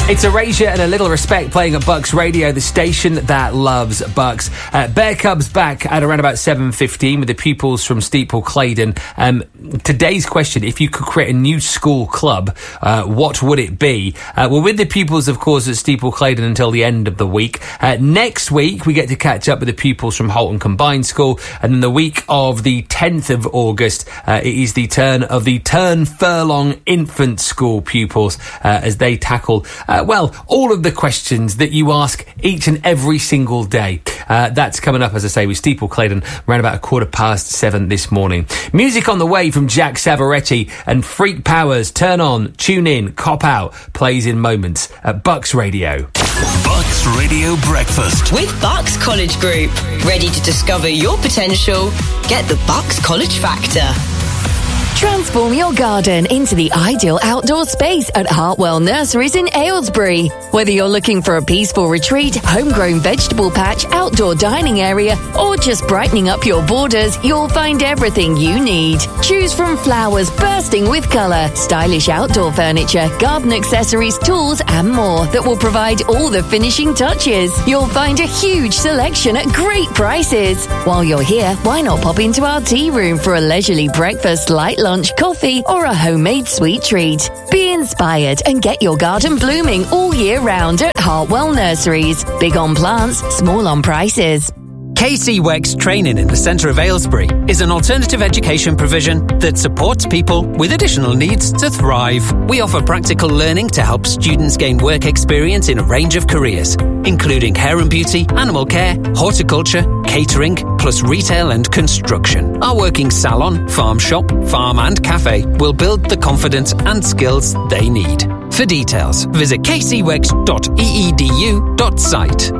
It's Erasure and A Little Respect playing at Bucks Radio, the station that loves Bucks. Bear Cubs back at around about 7:15 with the pupils from Steeple Claydon. Today's question, if you could create a new school club, what would it be? We're with the pupils, of course, at Steeple Claydon until the end of the week. Next week, we get to catch up with the pupils from Holton Combined School. And then the week of the 10th of August, it is the turn of the Turn Furlong Infant School pupils as they tackle all of the questions that you ask each and every single day. That's coming up, as I say, with Steeple Claydon around about 7:15 this morning. Music on the way from Jack Savaretti and Freak Powers. Turn on, tune in, cop out, plays in moments at Bucks Radio. Bucks Radio Breakfast with Bucks College Group. Ready to discover your potential? Get the Bucks College Factor. Transform your garden into the ideal outdoor space at Hartwell Nurseries in Aylesbury. Whether you're looking for a peaceful retreat, homegrown vegetable patch, outdoor dining area, or just brightening up your borders, you'll find everything you need. Choose from flowers bursting with colour, stylish outdoor furniture, garden accessories, tools, and more that will provide all the finishing touches. You'll find a huge selection at great prices. While you're here, why not pop into our tea room for a leisurely breakfast, light lunch, coffee, or a homemade sweet treat. Be inspired and get your garden blooming all year round at Hartwell Nurseries. Big on plants, small on prices. KC Wex Training in the centre of Aylesbury is an alternative education provision that supports people with additional needs to thrive. We offer practical learning to help students gain work experience in a range of careers, including hair and beauty, animal care, horticulture, catering, plus retail and construction. Our working salon, farm shop, farm and cafe will build the confidence and skills they need. For details, visit kcwex.eedu.site.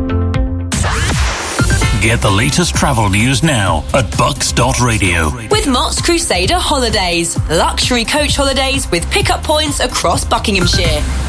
Get the latest travel news now at bucks.radio. With Mott's Crusader Holidays. Luxury coach holidays with pickup points across Buckinghamshire.